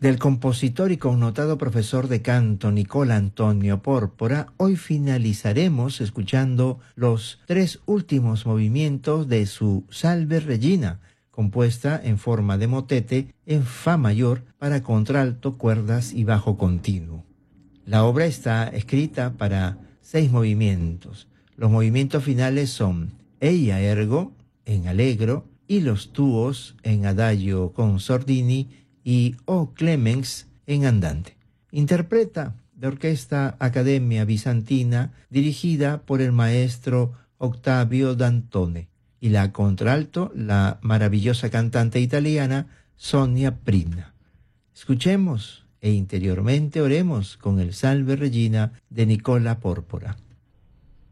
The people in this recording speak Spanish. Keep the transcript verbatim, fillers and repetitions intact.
del compositor y connotado profesor de canto Nicola Antonio Pórpora, hoy finalizaremos escuchando los tres últimos movimientos de su Salve Regina, compuesta en forma de motete en fa mayor para contralto, cuerdas y bajo continuo. La obra está escrita para seis movimientos. Los movimientos finales son Eia ergo en allegro y los tuos en adagio con sordini y O Clemens en andante. Interpreta la Orquesta Academia Bizantina dirigida por el maestro Octavio Dantone y la contralto la maravillosa cantante italiana Sonia Prina. Escuchemos e interiormente oremos con el Salve Regina de Nicola Pórpora.